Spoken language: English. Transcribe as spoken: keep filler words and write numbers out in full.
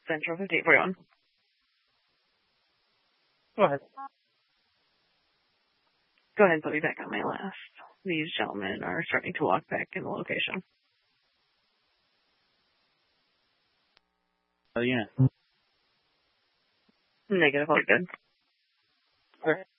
Central fifty-eight forty-one. Go ahead. Go ahead and put me back on my list. These gentlemen are starting to walk back in the location. Uh, yeah. Negative, all good. All right.